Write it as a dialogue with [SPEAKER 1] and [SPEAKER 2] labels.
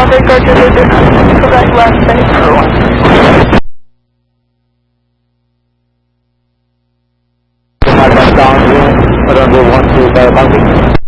[SPEAKER 1] traffic, correct last day, everyone.
[SPEAKER 2] Down room, runway 12 by parking.